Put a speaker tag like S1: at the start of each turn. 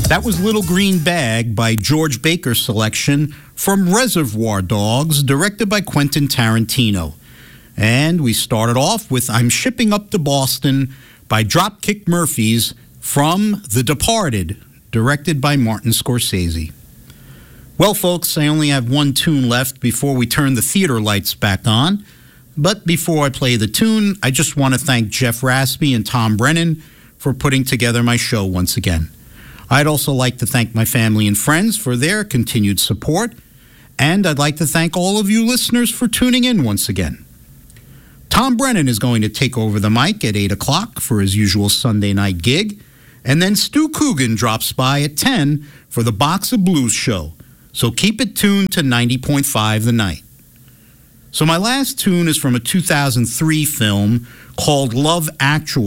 S1: That was Little Green Bag by George Baker's selection from Reservoir Dogs, directed by Quentin Tarantino. And we started off with I'm Shipping Up to Boston by Dropkick Murphys from The Departed, directed by Martin Scorsese. Well, folks, I only have one tune left before we turn the theater lights back on. But before I play the tune, I just want to thank Jeff Raspy and Tom Brennan for putting together my show once again. I'd also like to thank my family and friends for their continued support, and I'd like to thank all of you listeners for tuning in once again. Tom Brennan is going to take over the mic at 8 o'clock for his usual Sunday night gig, and then Stu Coogan drops by at 10 for the Box of Blues show, so keep it tuned to 90.5 The Night. So my last tune is from a 2003 film called Love Actually.